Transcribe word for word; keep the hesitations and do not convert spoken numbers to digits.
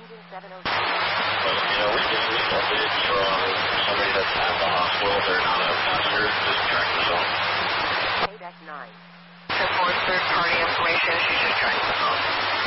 Engine seven oh two. But, you know, we just received a message from somebody that's at the hospital. They're not a passenger. Just tracking the phone. K nine. ten four, third party information. She's just tracking the phone.